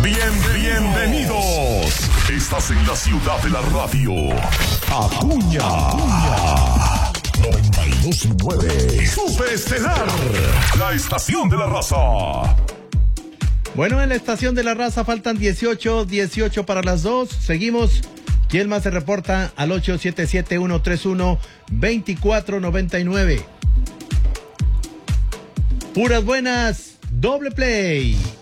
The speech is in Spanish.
Bienvenidos. Estás en la ciudad de la radio. Acuña. 92.9. Superestelar. La estación de la raza. Bueno, en la estación de la raza faltan 18 para las 2. Seguimos. ¿Quién más se reporta? Al 877-131-2499. Puras buenas. Doble play.